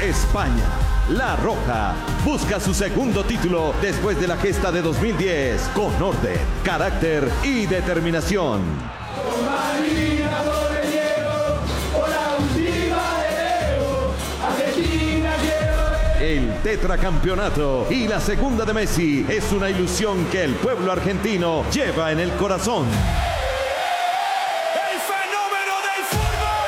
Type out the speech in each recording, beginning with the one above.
España. La Roja busca su segundo título después de la gesta de 2010 con orden, carácter y determinación. El tetracampeonato y la segunda de Messi es una ilusión que el pueblo argentino lleva en el corazón. ¡El fenómeno del fútbol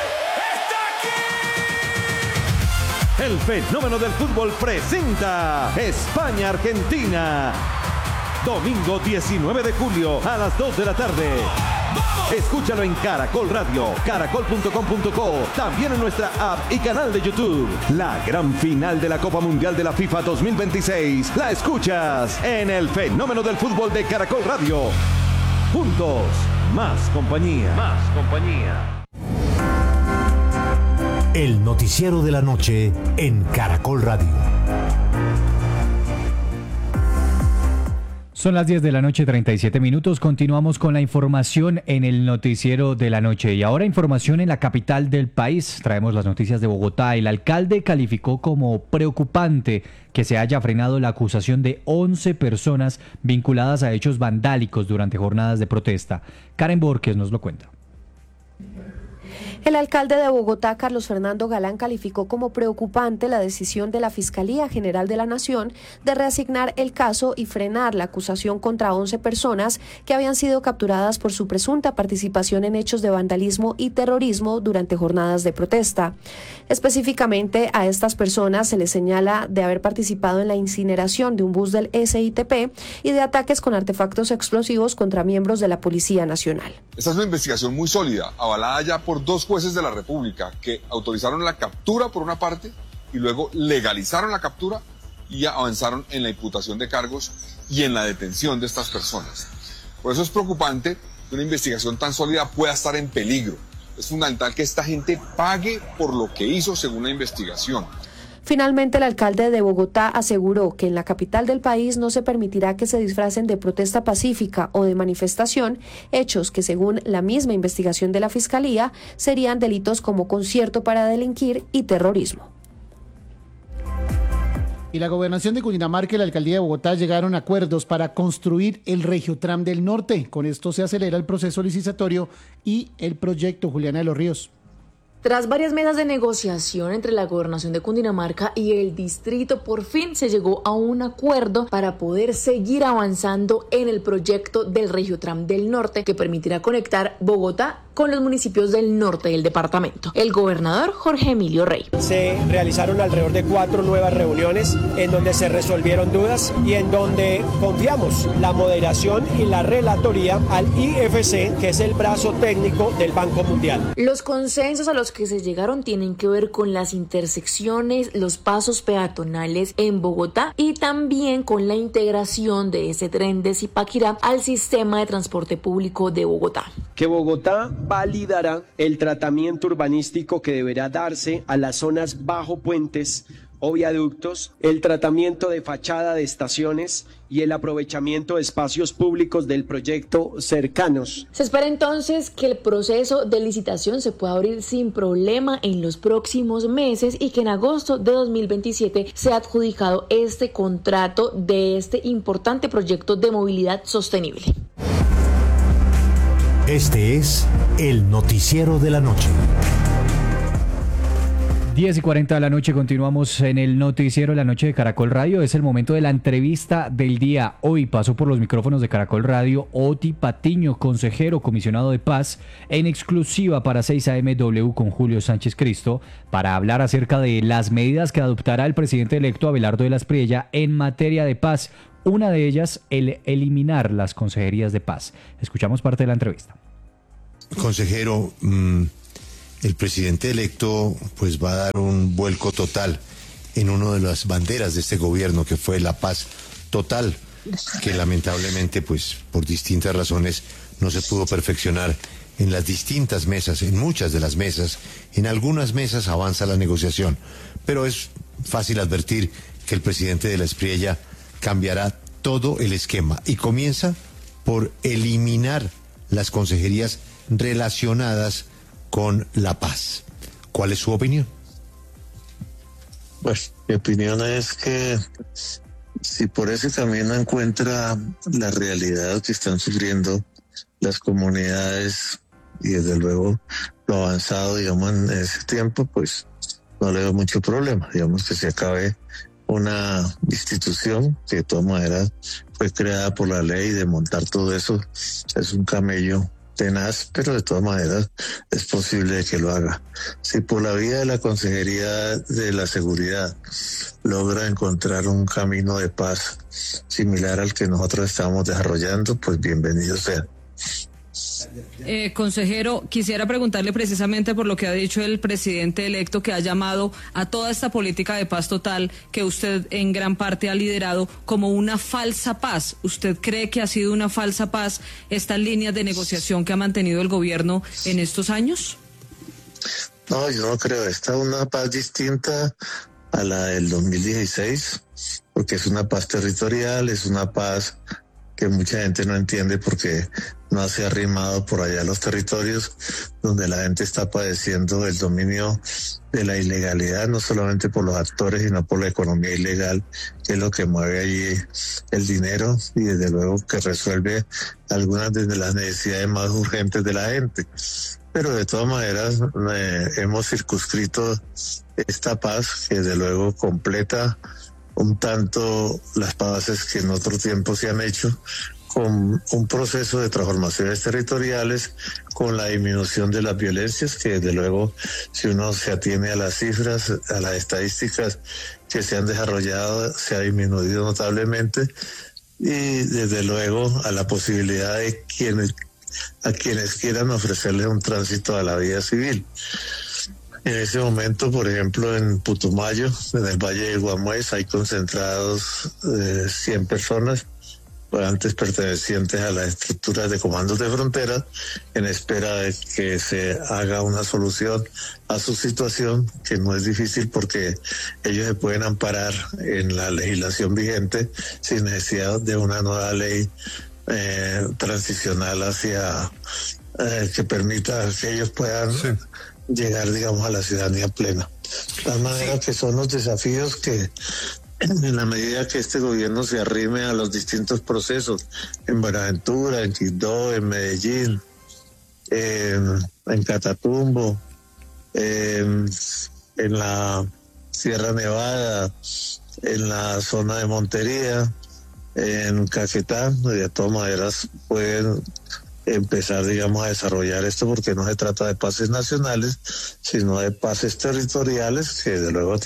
está aquí! El fenómeno del fútbol presenta España-Argentina. Domingo 19 de julio a las 2 de la tarde. Escúchalo en Caracol Radio, caracol.com.co, también en nuestra app y canal de YouTube. La gran final de la Copa Mundial de la FIFA 2026 la escuchas en el fenómeno del fútbol de Caracol Radio. Juntos, más compañía. Más compañía. El noticiero de la noche en Caracol Radio. Son las 10 de la noche, 37 minutos. Continuamos con la información en el noticiero de la noche. Y ahora información en la capital del país. Traemos las noticias de Bogotá. El alcalde calificó como preocupante que se haya frenado la acusación de 11 personas vinculadas a hechos vandálicos durante jornadas de protesta. Karen Borges nos lo cuenta. El alcalde de Bogotá, Carlos Fernando Galán, calificó como preocupante la decisión de la Fiscalía General de la Nación de reasignar el caso y frenar la acusación contra 11 personas que habían sido capturadas por su presunta participación en hechos de vandalismo y terrorismo durante jornadas de protesta. Específicamente, a estas personas se les señala de haber participado en la incineración de un bus del SITP y de ataques con artefactos explosivos contra miembros de la Policía Nacional. Esta es una investigación muy sólida, avalada ya por 2 jueces de la República que autorizaron la captura por una parte y luego legalizaron la captura y avanzaron en la imputación de cargos y en la detención de estas personas. Por eso es preocupante que una investigación tan sólida pueda estar en peligro. Es fundamental que esta gente pague por lo que hizo según la investigación. Finalmente, el alcalde de Bogotá aseguró que en la capital del país no se permitirá que se disfracen de protesta pacífica o de manifestación, hechos que según la misma investigación de la Fiscalía serían delitos como concierto para delinquir y terrorismo. Y la gobernación de Cundinamarca y la alcaldía de Bogotá llegaron a acuerdos para construir el Regiotram del Norte. Con esto se acelera el proceso licitatorio y el proyecto. Juliana de los Ríos. Tras varias mesas de negociación entre la Gobernación de Cundinamarca y el distrito, por fin se llegó a un acuerdo para poder seguir avanzando en el proyecto del Regiotram del Norte, que permitirá conectar Bogotá con los municipios del norte del departamento. El gobernador Jorge Emilio Rey. Se realizaron alrededor de 4 nuevas reuniones en donde se resolvieron dudas y en donde confiamos la moderación y la relatoría al IFC, que es el brazo técnico del Banco Mundial. Los consensos a los que se llegaron tienen que ver con las intersecciones, los pasos peatonales en Bogotá y también con la integración de ese tren de Zipaquirá al sistema de transporte público de Bogotá. Que Bogotá validará el tratamiento urbanístico que deberá darse a las zonas bajo puentes o viaductos, el tratamiento de fachada de estaciones y el aprovechamiento de espacios públicos del proyecto cercanos. Se espera entonces que el proceso de licitación se pueda abrir sin problema en los próximos meses y que en agosto de 2027 sea adjudicado este contrato de este importante proyecto de movilidad sostenible. Este es el noticiero de la noche. 10:40 de la noche, continuamos en el noticiero de la noche de Caracol Radio. Es el momento de la entrevista del día. Hoy pasó por los micrófonos de Caracol Radio Oti Patiño, consejero comisionado de paz, en exclusiva para 6AMW con Julio Sánchez Cristo, para hablar acerca de las medidas que adoptará el presidente electo Abelardo de la Espriella en materia de paz. Una de ellas, el eliminar las consejerías de paz. Escuchamos parte de la entrevista. Consejero, el presidente electo pues va a dar un vuelco total en una de las banderas de este gobierno, que fue la paz total, que lamentablemente pues por distintas razones no se pudo perfeccionar en las distintas mesas, en muchas de las mesas. En algunas mesas avanza la negociación, pero es fácil advertir que el presidente de la Espriella cambiará todo el esquema y comienza por eliminar las consejerías relacionadas con la paz. ¿Cuál es su opinión? Bueno, mi opinión es que si por ese camino encuentra la realidad que están sufriendo las comunidades y desde luego lo avanzado, digamos, en ese tiempo, pues no le veo mucho problema, digamos, que se acabe una institución que de todas maneras fue creada por la ley. De montar todo eso es un camello tenaz, pero de todas maneras es posible que lo haga. Si por la vía de la Consejería de la Seguridad logra encontrar un camino de paz similar al que nosotros estamos desarrollando, pues bienvenido sea. Consejero, quisiera preguntarle precisamente por lo que ha dicho el presidente electo, que ha llamado a toda esta política de paz total que usted en gran parte ha liderado como una falsa paz. ¿Usted cree que ha sido una falsa paz estas líneas de negociación que ha mantenido el gobierno en estos años? No, yo no creo. Esta es una paz distinta a la del 2016, porque es una paz territorial, es una paz que mucha gente no entiende porque no se ha arrimado por allá a los territorios donde la gente está padeciendo el dominio de la ilegalidad, no solamente por los actores, sino por la economía ilegal, que es lo que mueve allí el dinero y desde luego que resuelve algunas de las necesidades más urgentes de la gente. Pero de todas maneras hemos circunscrito esta paz, que desde luego completa un tanto las paces que en otro tiempo se han hecho, con un proceso de transformaciones territoriales, con la disminución de las violencias, que desde luego, si uno se atiene a las cifras, a las estadísticas que se han desarrollado, se ha disminuido notablemente, y desde luego a la posibilidad de a quienes quieran ofrecerles un tránsito a la vida civil. En ese momento, por ejemplo, en Putumayo, en el Valle de Guamués, hay concentrados 100 personas, antes pertenecientes a las estructuras de comandos de frontera, en espera de que se haga una solución a su situación, que no es difícil porque ellos se pueden amparar en la legislación vigente sin necesidad de una nueva ley transicional hacia que permita que ellos puedan llegar, digamos, a la ciudadanía plena. De tal manera que son los desafíos que, en la medida que este gobierno se arrime a los distintos procesos, en Buenaventura, en Quibdó, en Medellín, en Catatumbo, en la Sierra Nevada, en la zona de Montería, en Caquetá, de todas maneras pueden empezar, digamos, a desarrollar esto, porque no se trata de paces nacionales, sino de paces territoriales que de luego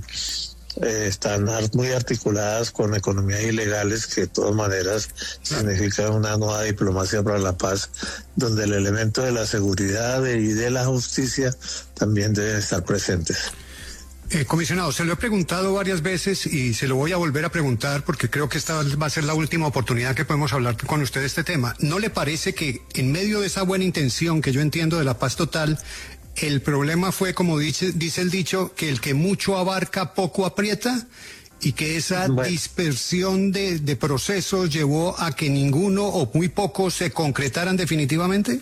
están muy articuladas con economías ilegales, que de todas maneras significan una nueva diplomacia para la paz, donde el elemento de la seguridad y de la justicia también deben estar presentes. Comisionado, se lo he preguntado varias veces y se lo voy a volver a preguntar porque creo que esta va a ser la última oportunidad que podemos hablar con usted de este tema. ¿No le parece que en medio de esa buena intención que yo entiendo de la paz total, el problema fue, como dice el dicho, que el que mucho abarca poco aprieta, y que esa dispersión de procesos llevó a que ninguno o muy pocos se concretaran definitivamente?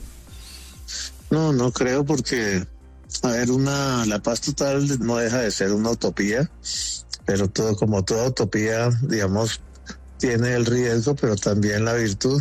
No creo, porque a ver, la paz total no deja de ser una utopía, pero como toda utopía, digamos, tiene el riesgo, pero también la virtud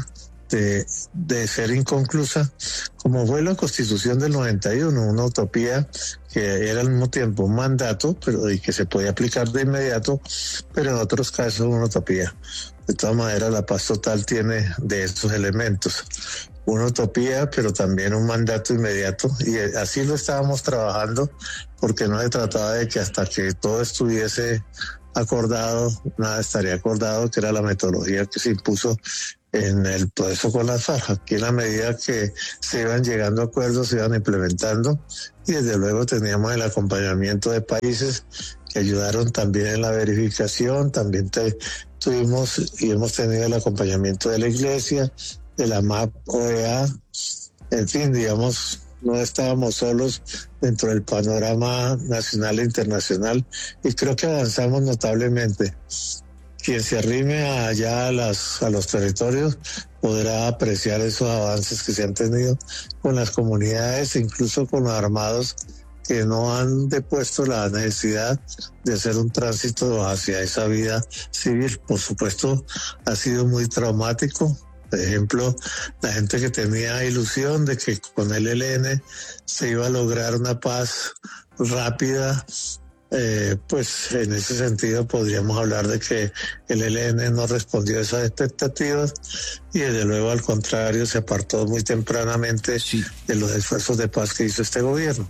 de ser inconclusa, como fue la Constitución del 91, una utopía que era al mismo tiempo un mandato, y que se podía aplicar de inmediato, pero en otros casos una utopía. De todas maneras, la paz total tiene de estos elementos. Una utopía, pero también un mandato inmediato, y así lo estábamos trabajando, porque no se trataba de que hasta que todo estuviese acordado, nada estaría acordado, que era la metodología que se impuso en el proceso con las FARC. Aquí, en la medida que se iban llegando a acuerdos, se iban implementando, y desde luego teníamos el acompañamiento de países que ayudaron también en la verificación. También tuvimos y hemos tenido el acompañamiento de la Iglesia, de la MAP OEA, en fin, digamos, no estábamos solos dentro del panorama nacional e internacional, y creo que avanzamos notablemente. Quien se arrime allá a los territorios podrá apreciar esos avances que se han tenido con las comunidades, incluso con los armados que no han depuesto la necesidad de hacer un tránsito hacia esa vida civil. Por supuesto, ha sido muy traumático. Por ejemplo, la gente que tenía ilusión de que con el ELN se iba a lograr una paz rápida, pues en ese sentido podríamos hablar de que el ELN no respondió a esas expectativas y desde luego al contrario se apartó muy tempranamente de los esfuerzos de paz que hizo este gobierno.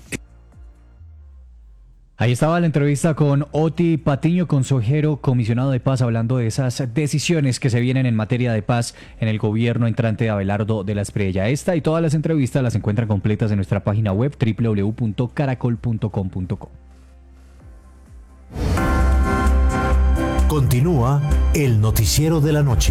Ahí estaba la entrevista con Oti Patiño, consejero comisionado de paz, hablando de esas decisiones que se vienen en materia de paz en el gobierno entrante de Abelardo de la Espriella. Esta y todas las entrevistas las encuentran completas en nuestra página web www.caracol.com.co. Continúa el noticiero de la noche.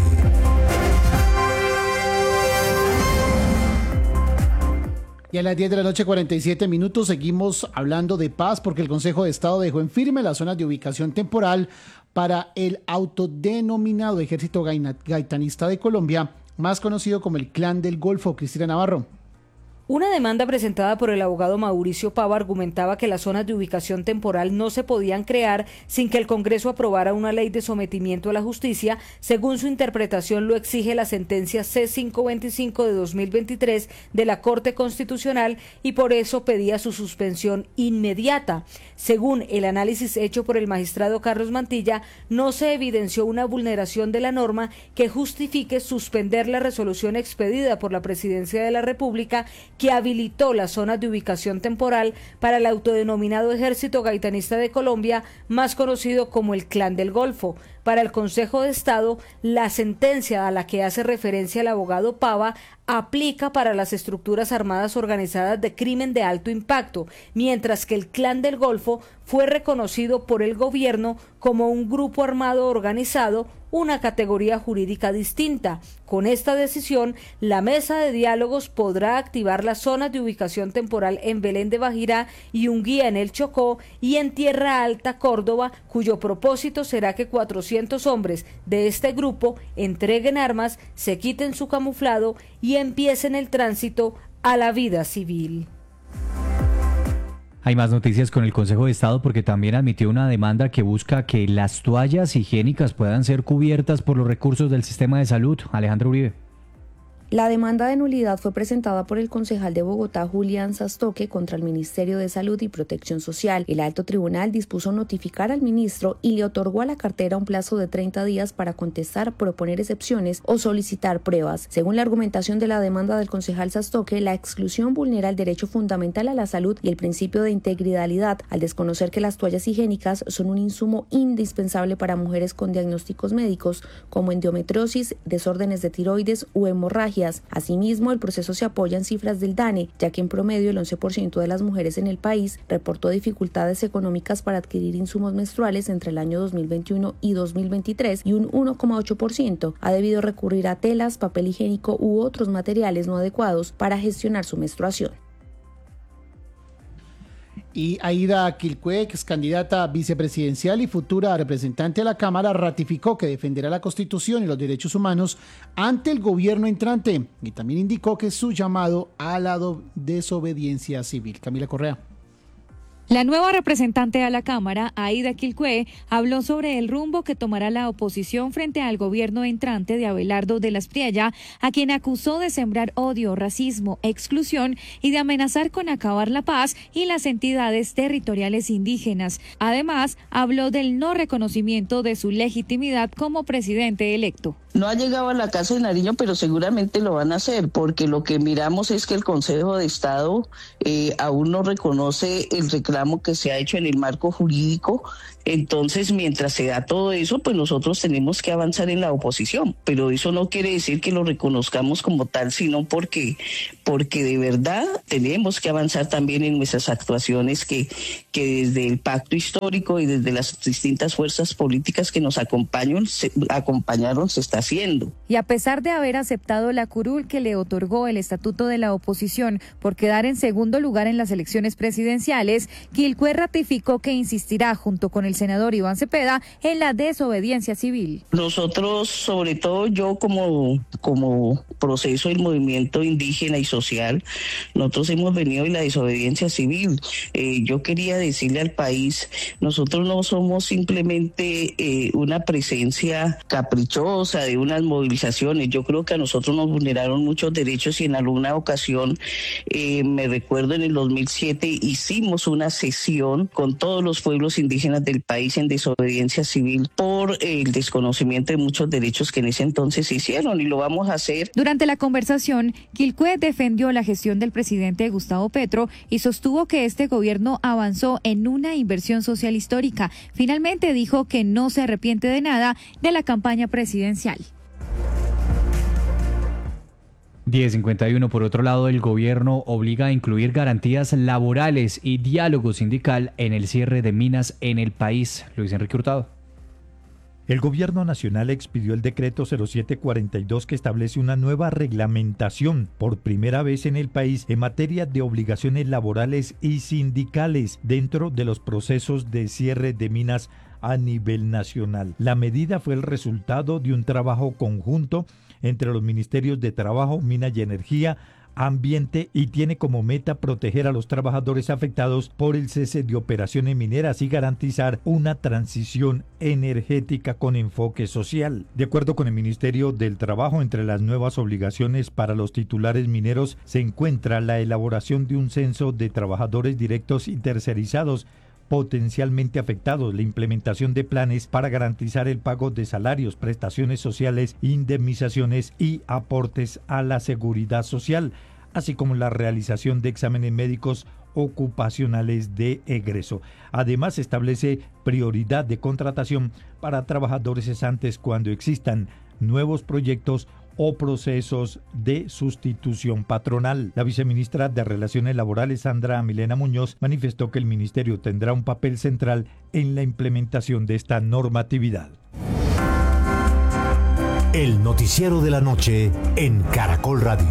Y a las 10 de la noche, 47 minutos, seguimos hablando de paz porque el Consejo de Estado dejó en firme las zonas de ubicación temporal para el autodenominado Ejército Gaitanista de Colombia, más conocido como el Clan del Golfo. Cristina Navarro. Una demanda presentada por el abogado Mauricio Pava argumentaba que las zonas de ubicación temporal no se podían crear sin que el Congreso aprobara una ley de sometimiento a la justicia, según su interpretación lo exige la sentencia C-525 de 2023 de la Corte Constitucional, y por eso pedía su suspensión inmediata. Según el análisis hecho por el magistrado Carlos Mantilla, no se evidenció una vulneración de la norma que justifique suspender la resolución expedida por la Presidencia de la República que habilitó las zonas de ubicación temporal para el autodenominado Ejército Gaitanista de Colombia, más conocido como el Clan del Golfo. Para el Consejo de Estado, la sentencia a la que hace referencia el abogado Pava aplica para las estructuras armadas organizadas de crimen de alto impacto, mientras que el Clan del Golfo fue reconocido por el gobierno como un grupo armado organizado, una categoría jurídica distinta. Con esta decisión, la mesa de diálogos podrá activar las zonas de ubicación temporal en Belén de Bajirá y Unguía en el Chocó y en Tierra Alta, Córdoba, cuyo propósito será que 400 hombres de este grupo entreguen armas, se quiten su camuflado y empiecen el tránsito a la vida civil. Hay más noticias con el Consejo de Estado porque también admitió una demanda que busca que las toallas higiénicas puedan ser cubiertas por los recursos del sistema de salud. Alejandro Uribe. La demanda de nulidad fue presentada por el concejal de Bogotá, Julián Sastoque, contra el Ministerio de Salud y Protección Social. El alto tribunal dispuso notificar al ministro y le otorgó a la cartera un plazo de 30 días para contestar, proponer excepciones o solicitar pruebas. Según la argumentación de la demanda del concejal Sastoque, la exclusión vulnera el derecho fundamental a la salud y el principio de integridad al desconocer que las toallas higiénicas son un insumo indispensable para mujeres con diagnósticos médicos como endometriosis, desórdenes de tiroides u hemorragia. Asimismo, el proceso se apoya en cifras del DANE, ya que en promedio el 11% de las mujeres en el país reportó dificultades económicas para adquirir insumos menstruales entre el año 2021 y 2023 y un 1,8% ha debido recurrir a telas, papel higiénico u otros materiales no adecuados para gestionar su menstruación. Y Aida Quilcue, ex candidata vicepresidencial y futura representante a la Cámara, ratificó que defenderá la Constitución y los derechos humanos ante el gobierno entrante y también indicó que su llamado a la desobediencia civil. Camila Correa. La nueva representante a la Cámara, Aida Quilcue, habló sobre el rumbo que tomará la oposición frente al gobierno entrante de Abelardo de la Espriella, a quien acusó de sembrar odio, racismo, exclusión y de amenazar con acabar la paz y las entidades territoriales indígenas. Además, habló del no reconocimiento de su legitimidad como presidente electo. No ha llegado a la Casa de Nariño, pero seguramente lo van a hacer, porque lo que miramos es que el Consejo de Estado aún no reconoce el reclamo que se ha hecho en el marco jurídico. Entonces, mientras se da todo eso, pues nosotros tenemos que avanzar en la oposición, pero eso no quiere decir que lo reconozcamos como tal, sino porque de verdad tenemos que avanzar también en nuestras actuaciones que desde el pacto histórico y desde las distintas fuerzas políticas que nos acompañaron se está haciendo. Y a pesar de haber aceptado la curul que le otorgó el Estatuto de la Oposición por quedar en segundo lugar en las elecciones presidenciales, Quilpué ratificó que insistirá junto con el senador Iván Cepeda en la desobediencia civil. Nosotros, sobre todo yo como proceso del movimiento indígena y social, nosotros hemos venido en la desobediencia civil. Yo quería decirle al país, nosotros no somos simplemente una presencia caprichosa de unas movilizaciones. Yo creo que a nosotros nos vulneraron muchos derechos y en alguna ocasión, me recuerdo en el 2007, hicimos una sesión con todos los pueblos indígenas del país en desobediencia civil por el desconocimiento de muchos derechos que en ese entonces se hicieron y lo vamos a hacer. Durante la conversación, Quilpué defendió la gestión del presidente Gustavo Petro y sostuvo que este gobierno avanzó en una inversión social histórica. Finalmente dijo que no se arrepiente de nada de la campaña presidencial. 10:51. Por otro lado, el gobierno obliga a incluir garantías laborales y diálogo sindical en el cierre de minas en el país. Luis Enrique Hurtado. El Gobierno Nacional expidió el decreto 0742 que establece una nueva reglamentación por primera vez en el país en materia de obligaciones laborales y sindicales dentro de los procesos de cierre de minas a nivel nacional. La medida fue el resultado de un trabajo conjunto entre los Ministerios de Trabajo, Minas y Energía, Ambiente y tiene como meta proteger a los trabajadores afectados por el cese de operaciones mineras y garantizar una transición energética con enfoque social. De acuerdo con el Ministerio del Trabajo, entre las nuevas obligaciones para los titulares mineros se encuentra la elaboración de un censo de trabajadores directos y tercerizados potencialmente afectados, la implementación de planes para garantizar el pago de salarios, prestaciones sociales, indemnizaciones y aportes a la seguridad social, así como la realización de exámenes médicos ocupacionales de egreso. Además, establece prioridad de contratación para trabajadores cesantes cuando existan nuevos proyectos o procesos de sustitución patronal. La viceministra de Relaciones Laborales, Sandra Milena Muñoz, manifestó que el ministerio tendrá un papel central en la implementación de esta normatividad. El noticiero de la noche en Caracol Radio.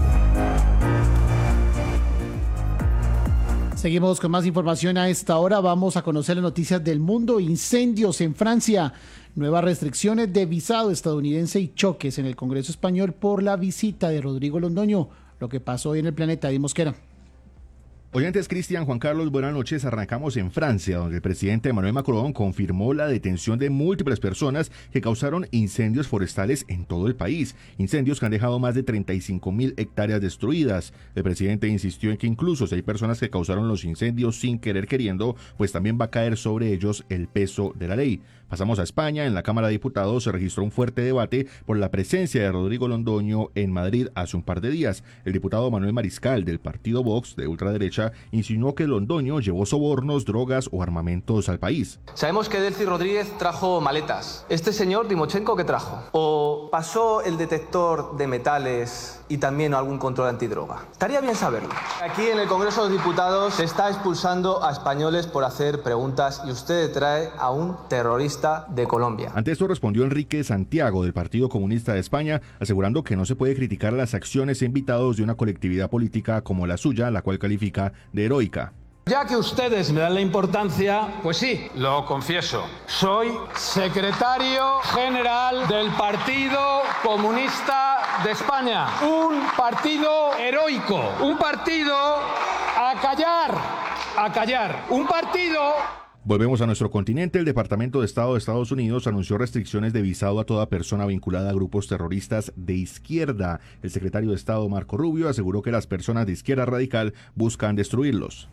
Seguimos con más información a esta hora. Vamos a conocer las noticias del mundo. Incendios en Francia. Nuevas restricciones de visado estadounidense y choques en el Congreso español por la visita de Rodrigo Londoño. Lo que pasó hoy en el planeta, Eddie Mosquera. Oyentes, Cristian, Juan Carlos, buenas noches. Arrancamos en Francia, donde el presidente Emmanuel Macron confirmó la detención de múltiples personas que causaron incendios forestales en todo el país. Incendios que han dejado más de 35.000 hectáreas destruidas. El presidente insistió en que incluso si hay personas que causaron los incendios sin querer queriendo, pues también va a caer sobre ellos el peso de la ley. Pasamos a España. En la Cámara de Diputados se registró un fuerte debate por la presencia de Rodrigo Londoño en Madrid hace un par de días. El diputado Manuel Mariscal, del partido Vox, de ultraderecha, insinuó que Londoño llevó sobornos, drogas o armamentos al país. Sabemos que Delcy Rodríguez trajo maletas. ¿Este señor Timochenko qué trajo? ¿O pasó el detector de metales y también algún control antidroga? Estaría bien saberlo. Aquí en el Congreso de los Diputados se está expulsando a españoles por hacer preguntas y usted trae a un terrorista de Colombia. Ante esto respondió Enrique Santiago, del Partido Comunista de España, asegurando que no se puede criticar las acciones e invitados de una colectividad política como la suya, la cual califica de heroica. Ya que ustedes me dan la importancia, pues sí, lo confieso. Soy secretario general del Partido Comunista de España. Un partido heroico. Un partido a callar. Un partido... Volvemos a nuestro continente. El Departamento de Estado de Estados Unidos anunció restricciones de visado a toda persona vinculada a grupos terroristas de izquierda. El secretario de Estado, Marco Rubio, aseguró que las personas de izquierda radical buscan destruirlos.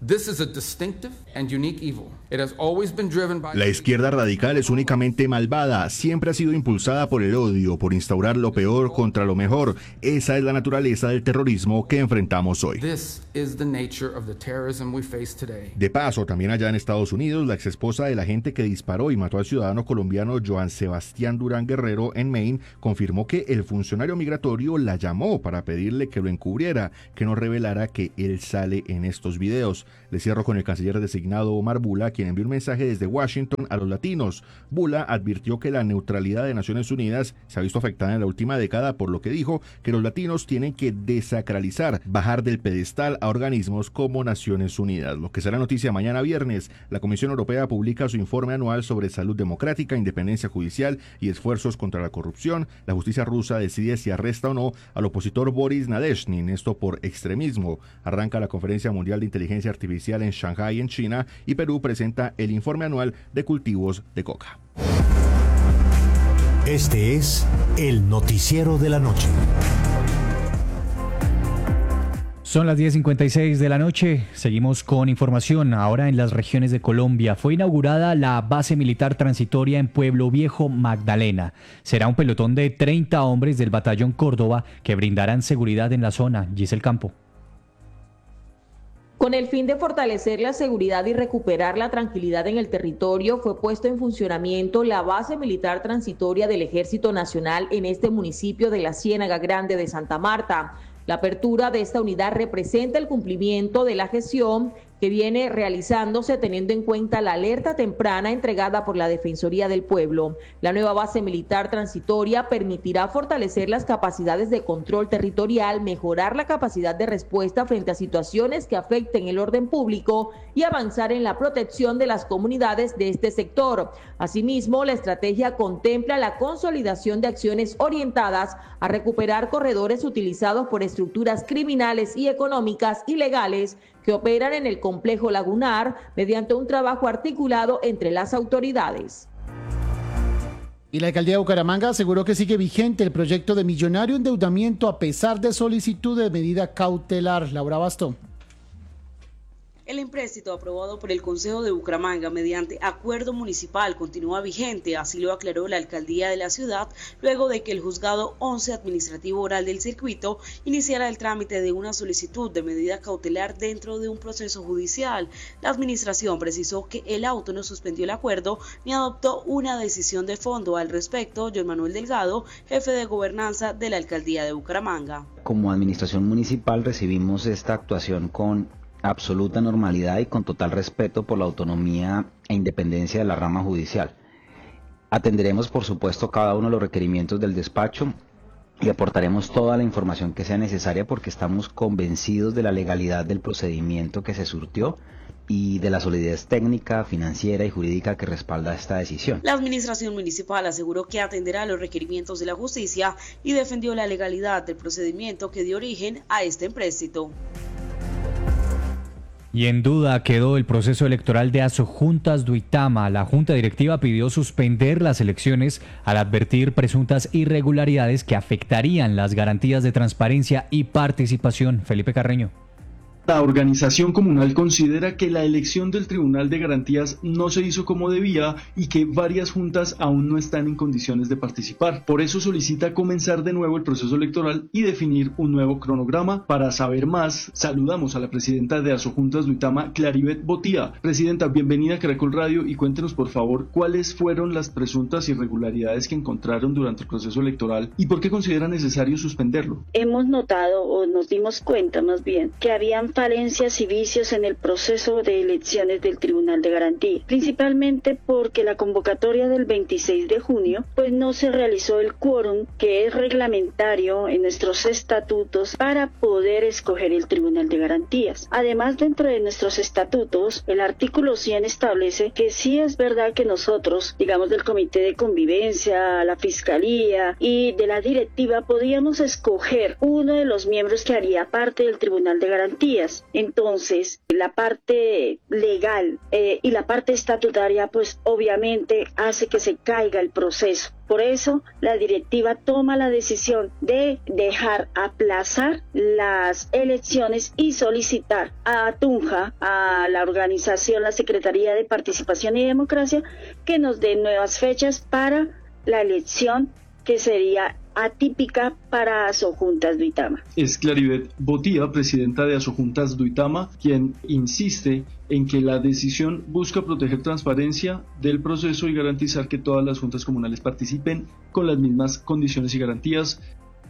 La izquierda radical es únicamente malvada, siempre ha sido impulsada por el odio, por instaurar lo peor contra lo mejor. Esa es la naturaleza del terrorismo que enfrentamos hoy. De paso, también allá en Estados Unidos, la exesposa del agente que disparó y mató al ciudadano colombiano Joan Sebastián Durán Guerrero en Maine, confirmó que el funcionario migratorio la llamó para pedirle que lo encubriera, que no revelara que él sale en estos videos. Le cierro con el canciller designado Omar Bula, quien envió un mensaje desde Washington a los latinos. Bula advirtió que la neutralidad de Naciones Unidas se ha visto afectada en la última década, por lo que dijo que los latinos tienen que desacralizar, bajar del pedestal a organismos como Naciones Unidas. Lo que será noticia mañana viernes, la Comisión Europea publica su informe anual sobre salud democrática, independencia judicial y esfuerzos contra la corrupción. La justicia rusa decide si arresta o no al opositor Boris Nadezhdin, esto por extremismo. Arranca la Conferencia Mundial de Inteligencia Artificial en Shanghái, en China, y Perú presenta el informe anual de cultivos de coca. Este es el noticiero de la noche. Son las 10:56 de la noche. Seguimos con información. Ahora en las regiones de Colombia fue inaugurada la base militar transitoria en Pueblo Viejo, Magdalena. Será un pelotón de 30 hombres del Batallón Córdoba que brindarán seguridad en la zona. Giselle Campo. Con el fin de fortalecer la seguridad y recuperar la tranquilidad en el territorio, fue puesto en funcionamiento la base militar transitoria del Ejército Nacional en este municipio de la Ciénaga Grande de Santa Marta. La apertura de esta unidad representa el cumplimiento de la gestión que viene realizándose teniendo en cuenta la alerta temprana entregada por la Defensoría del Pueblo. La nueva base militar transitoria permitirá fortalecer las capacidades de control territorial, mejorar la capacidad de respuesta frente a situaciones que afecten el orden público y avanzar en la protección de las comunidades de este sector. Asimismo, la estrategia contempla la consolidación de acciones orientadas a recuperar corredores utilizados por estructuras criminales y económicas ilegales que operan en el complejo lagunar mediante un trabajo articulado entre las autoridades. Y la alcaldía de Bucaramanga aseguró que sigue vigente el proyecto de millonario endeudamiento a pesar de solicitud de medida cautelar. Laura Bastón. El empréstito aprobado por el Consejo de Bucaramanga mediante acuerdo municipal continúa vigente, así lo aclaró la alcaldía de la ciudad, luego de que el juzgado 11 administrativo oral del circuito iniciara el trámite de una solicitud de medida cautelar dentro de un proceso judicial. La administración precisó que el auto no suspendió el acuerdo ni adoptó una decisión de fondo al respecto. John Manuel Delgado, jefe de gobernanza de la alcaldía de Bucaramanga. Como administración municipal recibimos esta actuación con absoluta normalidad y con total respeto por la autonomía e independencia de la rama judicial. Atenderemos, por supuesto, cada uno de los requerimientos del despacho y aportaremos toda la información que sea necesaria porque estamos convencidos de la legalidad del procedimiento que se surtió y de la solidez técnica, financiera y jurídica que respalda esta decisión. La administración municipal aseguró que atenderá los requerimientos de la justicia y defendió la legalidad del procedimiento que dio origen a este empréstito. Y en duda quedó el proceso electoral de Asojuntas Duitama. La Junta Directiva pidió suspender las elecciones al advertir presuntas irregularidades que afectarían las garantías de transparencia y participación. Felipe Carreño. La organización comunal considera que la elección del Tribunal de Garantías no se hizo como debía y que varias juntas aún no están en condiciones de participar. Por eso solicita comenzar de nuevo el proceso electoral y definir un nuevo cronograma. Para saber más, saludamos a la presidenta de Asojuntas Duitama, Claribet Botía. Presidenta, bienvenida a Caracol Radio y cuéntenos por favor cuáles fueron las presuntas irregularidades que encontraron durante el proceso electoral y por qué considera necesario suspenderlo. Hemos notado o nos dimos cuenta más bien que habían falencias y vicios en el proceso de elecciones del Tribunal de Garantía, principalmente porque la convocatoria del 26 de junio pues no se realizó el quórum que es reglamentario en nuestros estatutos para poder escoger el Tribunal de Garantías. Además, dentro de nuestros estatutos, el artículo 100 establece que sí es verdad que nosotros, digamos del Comité de Convivencia, la Fiscalía y de la directiva, podíamos escoger uno de los miembros que haría parte del Tribunal de Garantías. Entonces, la parte legal y la parte estatutaria, pues obviamente hace que se caiga el proceso. Por eso, la directiva toma la decisión de dejar aplazar las elecciones y solicitar a Tunja, a la organización, la Secretaría de Participación y Democracia, que nos dé nuevas fechas para la elección que sería atípica para Asojuntas Duitama. Es Claribet Botía, presidenta de Asojuntas Duitama, quien insiste en que la decisión busca proteger transparencia del proceso y garantizar que todas las juntas comunales participen con las mismas condiciones y garantías.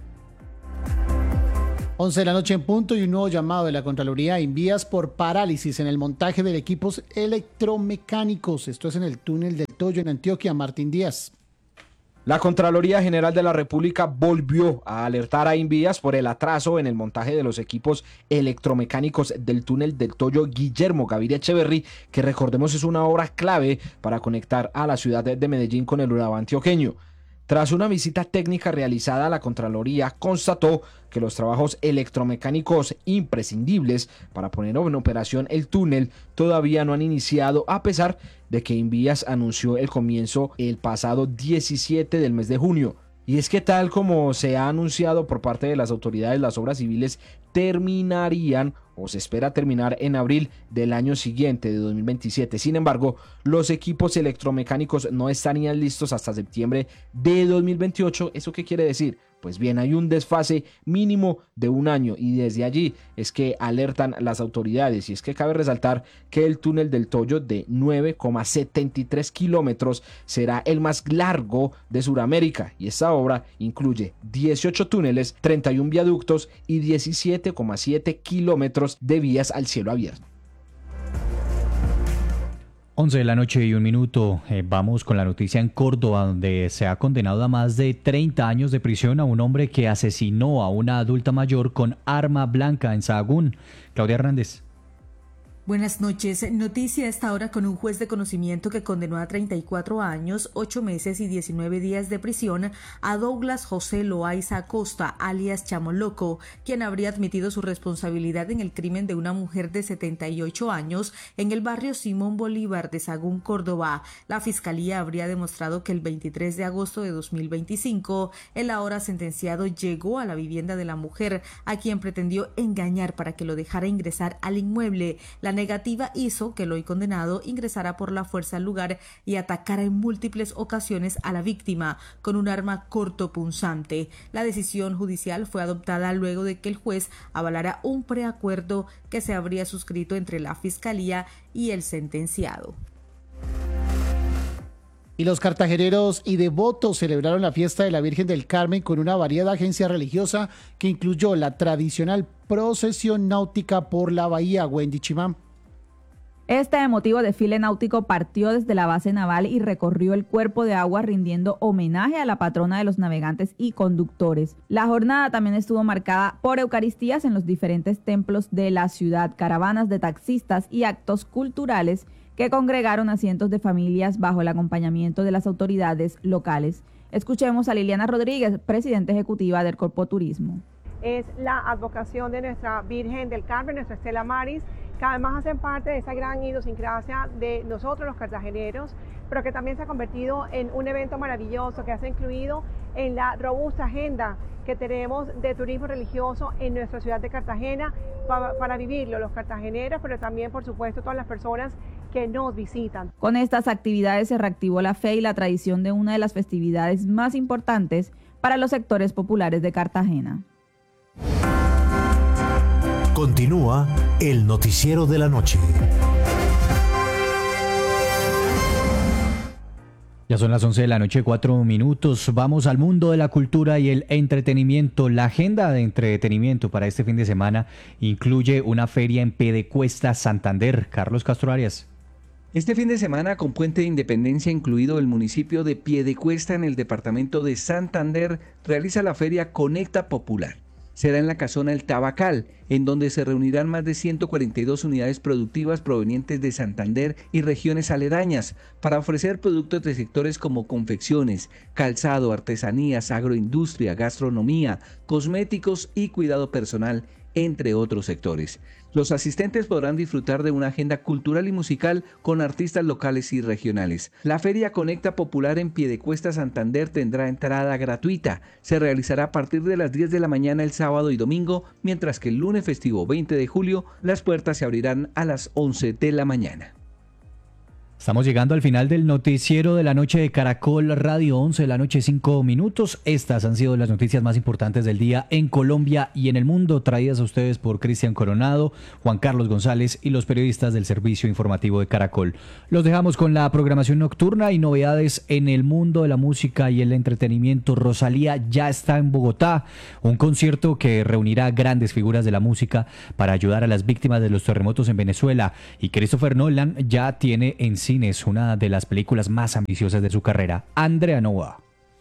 11 de la noche en punto y un nuevo llamado de la Contraloría a Invías por parálisis en el montaje de equipos electromecánicos. Esto es en el túnel del Toyo en Antioquia. Martín Díaz. La Contraloría General de la República volvió a alertar a Invías por el atraso en el montaje de los equipos electromecánicos del túnel del Toyo Guillermo Gaviria Echeverry, que recordemos es una obra clave para conectar a la ciudad de Medellín con el Urabá antioqueño. Tras una visita técnica realizada, la Contraloría constató que los trabajos electromecánicos imprescindibles para poner en operación el túnel todavía no han iniciado, a pesar de que Invías anunció el comienzo el pasado 17 del mes de junio. Y es que tal como se ha anunciado por parte de las autoridades, las obras civiles terminarían o se espera terminar en abril del año siguiente, de 2027. Sin embargo, los equipos electromecánicos no estarían listos hasta septiembre de 2028. ¿Eso qué quiere decir? Pues bien, hay un desfase mínimo de un año y desde allí es que alertan las autoridades. Y es que cabe resaltar que el túnel del Toyo de 9,73 kilómetros será el más largo de Sudamérica y esta obra incluye 18 túneles, 31 viaductos y 17,7 kilómetros de vías al cielo abierto. 11 de la noche y un minuto. Vamos con la noticia en Córdoba, donde se ha condenado a más de 30 años de prisión a un hombre que asesinó a una adulta mayor con arma blanca en Sahagún. Claudia Hernández. Buenas noches. Noticia a esta hora con un juez de conocimiento que condenó a 34 años, 8 meses y 19 días de prisión a Douglas José Loaiza Acosta, alias Chamoloco, quien habría admitido su responsabilidad en el crimen de una mujer de 78 años en el barrio Simón Bolívar de Sahagún, Córdoba. La fiscalía habría demostrado que el 23 de agosto de 2025, el ahora sentenciado llegó a la vivienda de la mujer, a quien pretendió engañar para que lo dejara ingresar al inmueble. La negativa hizo que el hoy condenado ingresara por la fuerza al lugar y atacara en múltiples ocasiones a la víctima con un arma cortopunzante. La decisión judicial fue adoptada luego de que el juez avalara un preacuerdo que se habría suscrito entre la fiscalía y el sentenciado. Y los cartageneros y devotos celebraron la fiesta de la Virgen del Carmen con una variada agencia religiosa que incluyó la tradicional procesión náutica por la bahía. Wendy Chimán. Este emotivo desfile náutico partió desde la base naval y recorrió el cuerpo de agua rindiendo homenaje a la patrona de los navegantes y conductores. La jornada también estuvo marcada por eucaristías en los diferentes templos de la ciudad, caravanas de taxistas y actos culturales que congregaron a cientos de familias bajo el acompañamiento de las autoridades locales. Escuchemos a Liliana Rodríguez, presidenta ejecutiva del Corpo Turismo. Es la advocación de nuestra Virgen del Carmen, nuestra Estela Maris, que además hacen parte de esa gran idiosincrasia de nosotros los cartageneros, pero que también se ha convertido en un evento maravilloso que se ha incluido en la robusta agenda que tenemos de turismo religioso en nuestra ciudad de Cartagena para vivirlo, los cartageneros, pero también, por supuesto, todas las personas que nos visitan. Con estas actividades se reactivó la fe y la tradición de una de las festividades más importantes para los sectores populares de Cartagena. Continúa el noticiero de la noche. Ya son las 11 de la noche, 4 minutos. Vamos al mundo de la cultura y el entretenimiento. La agenda de entretenimiento para este fin de semana incluye una feria en Piedecuesta, Santander. Carlos Castro Arias. Este fin de semana, con Puente de Independencia incluido, el municipio de Piedecuesta en el departamento de Santander realiza la feria Conecta Popular. Será en la casona El Tabacal, en donde se reunirán más de 142 unidades productivas provenientes de Santander y regiones aledañas para ofrecer productos de sectores como confecciones, calzado, artesanías, agroindustria, gastronomía, cosméticos y cuidado personal, entre otros sectores. Los asistentes podrán disfrutar de una agenda cultural y musical con artistas locales y regionales. La Feria Conecta Popular en Piedecuesta, Santander tendrá entrada gratuita. Se realizará a partir de las 10 de la mañana el sábado y domingo, mientras que el lunes festivo 20 de julio las puertas se abrirán a las 11 de la mañana. Estamos llegando al final del noticiero de la noche de Caracol Radio, 11 de la noche, 5 minutos. Estas han sido las noticias más importantes del día en Colombia y en el mundo, traídas a ustedes por Cristian Coronado, Juan Carlos González y los periodistas del Servicio Informativo de Caracol. Los dejamos con la programación nocturna y novedades en el mundo de la música y el entretenimiento. Rosalía ya está en Bogotá, un concierto que reunirá grandes figuras de la música para ayudar a las víctimas de los terremotos en Venezuela. Y Christopher Nolan ya tiene en cines una de las películas más ambiciosas de su carrera, Andrea Noah.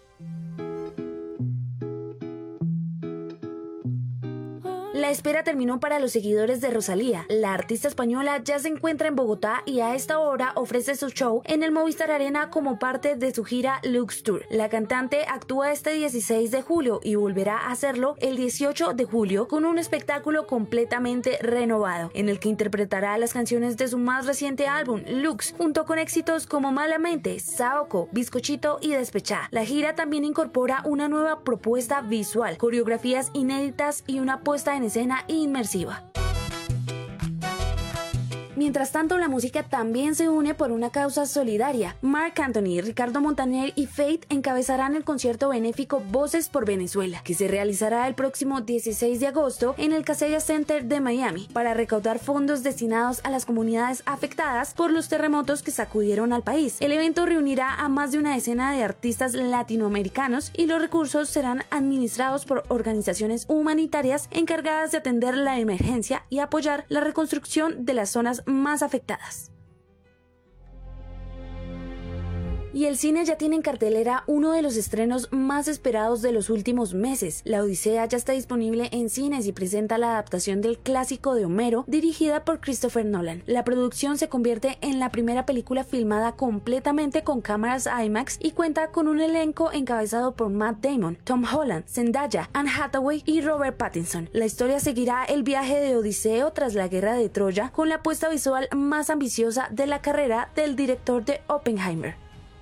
La espera terminó para los seguidores de Rosalía. La artista española ya se encuentra en Bogotá y a esta hora ofrece su show en el Movistar Arena como parte de su gira Lux Tour. La cantante actúa este 16 de julio y volverá a hacerlo el 18 de julio con un espectáculo completamente renovado, en el que interpretará las canciones de su más reciente álbum, Lux, junto con éxitos como Malamente, Saoko, Bizcochito y Despechá. La gira también incorpora una nueva propuesta visual, coreografías inéditas y una puesta en escena inmersiva. Mientras tanto, la música también se une por una causa solidaria. Marc Anthony, Ricardo Montaner y Feid encabezarán el concierto benéfico Voces por Venezuela, que se realizará el próximo 16 de agosto en el Casella Center de Miami, para recaudar fondos destinados a las comunidades afectadas por los terremotos que sacudieron al país. El evento reunirá a más de una decena de artistas latinoamericanos y los recursos serán administrados por organizaciones humanitarias encargadas de atender la emergencia y apoyar la reconstrucción de las zonas más afectadas. Y el cine ya tiene en cartelera uno de los estrenos más esperados de los últimos meses. La Odisea ya está disponible en cines y presenta la adaptación del clásico de Homero, dirigida por Christopher Nolan. La producción se convierte en la primera película filmada completamente con cámaras IMAX y cuenta con un elenco encabezado por Matt Damon, Tom Holland, Zendaya, Anne Hathaway y Robert Pattinson. La historia seguirá el viaje de Odiseo tras la guerra de Troya, con la apuesta visual más ambiciosa de la carrera del director de Oppenheimer.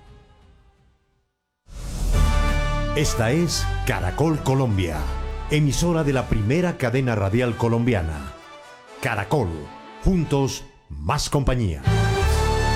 Esta es Caracol Colombia, emisora de la primera cadena radial colombiana. Caracol, juntos, más compañía.